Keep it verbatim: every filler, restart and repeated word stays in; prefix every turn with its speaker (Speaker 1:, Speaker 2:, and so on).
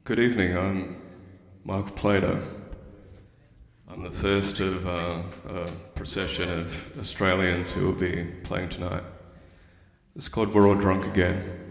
Speaker 1: Good evening, I'm Michael Plato. I'm the first of uh, a procession of Australians who will be playing tonight. It's called We're All Drunk Again.